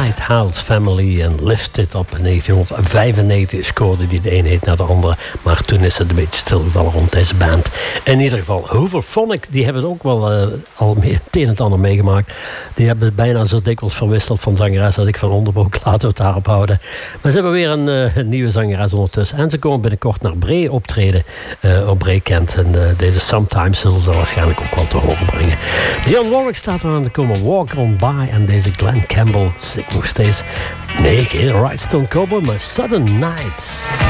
Lighthouse Family en Lift It Up in 1995 scoorde die de een hit naar de andere. Maar toen is het een beetje stilgevallen rond deze band. In ieder geval, Hooverphonic, die hebben het ook wel al het een en het ander meegemaakt. Die hebben bijna zo dikwijls verwisseld van zangeres dat ik van onderbroek laat het daarop houden. Maar ze hebben weer een nieuwe zangeres ondertussen. En ze komen binnenkort naar Bree optreden op Bree Kent. En deze Sometimes zullen ze waarschijnlijk ook wel te horen brengen. Dionne Warwick staat eraan te komen. Walk On By. En deze Glenn Campbell zit nog steeds. Nee, geen Right Stone Cowboy, maar Southern Nights.